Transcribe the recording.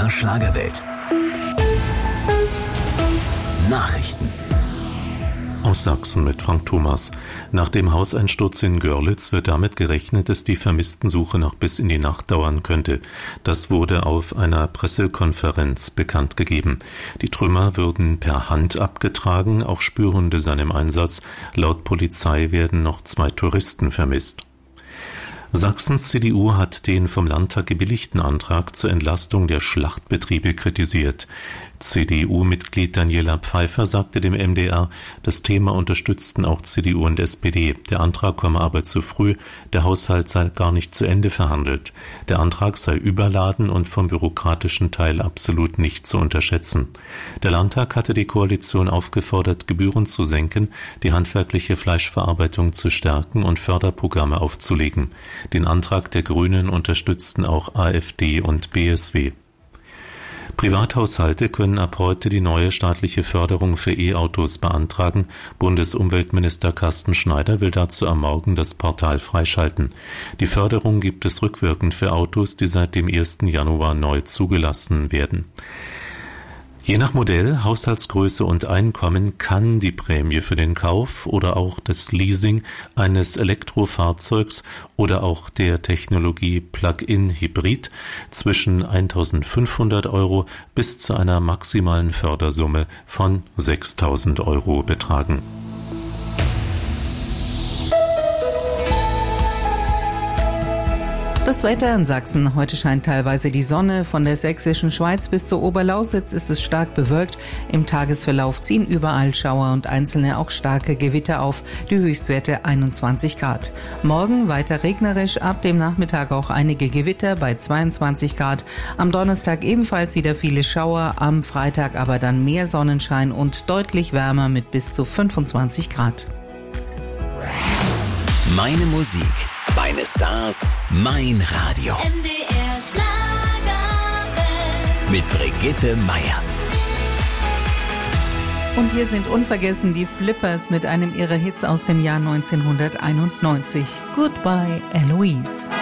Schlagerwelt. Nachrichten. Aus Sachsen mit Frank Thomas. Nach dem Hauseinsturz in Görlitz wird damit gerechnet, dass die Vermisstensuche noch bis in die Nacht dauern könnte. Das wurde auf einer Pressekonferenz bekannt gegeben. Die Trümmer würden per Hand abgetragen, auch Spürhunde seien im Einsatz. Laut Polizei werden noch 2 Touristen vermisst. Sachsens CDU hat den vom Landtag gebilligten Antrag zur Entlastung der Schlachtbetriebe kritisiert. CDU-Mitglied Daniela Pfeiffer sagte dem MDR, das Thema unterstützten auch CDU und SPD. Der Antrag komme aber zu früh, der Haushalt sei gar nicht zu Ende verhandelt. Der Antrag sei überladen und vom bürokratischen Teil absolut nicht zu unterschätzen. Der Landtag hatte die Koalition aufgefordert, Gebühren zu senken, die handwerkliche Fleischverarbeitung zu stärken und Förderprogramme aufzulegen. Den Antrag der Grünen unterstützten auch AfD und BSW. Privathaushalte können ab heute die neue staatliche Förderung für E-Autos beantragen. Bundesumweltminister Carsten Schneider will dazu am Morgen das Portal freischalten. Die Förderung gibt es rückwirkend für Autos, die seit dem 1. Januar neu zugelassen werden. Je nach Modell, Haushaltsgröße und Einkommen kann die Prämie für den Kauf oder auch das Leasing eines Elektrofahrzeugs oder auch der Technologie Plug-in-Hybrid zwischen 1.500 € bis zu einer maximalen Fördersumme von 6.000 € betragen. Das Wetter in Sachsen. Heute scheint teilweise die Sonne. Von der sächsischen Schweiz bis zur Oberlausitz ist es stark bewölkt. Im Tagesverlauf ziehen überall Schauer und einzelne auch starke Gewitter auf. Die Höchstwerte 21 Grad. Morgen weiter regnerisch, ab dem Nachmittag auch einige Gewitter bei 22 Grad. Am Donnerstag ebenfalls wieder viele Schauer, am Freitag aber dann mehr Sonnenschein und deutlich wärmer mit bis zu 25 Grad. Meine Musik, meine Stars, mein Radio. MDR Schlagerwelt. Mit Brigitte Meier. Und hier sind unvergessen die Flippers mit einem ihrer Hits aus dem Jahr 1991. Goodbye, Eloise.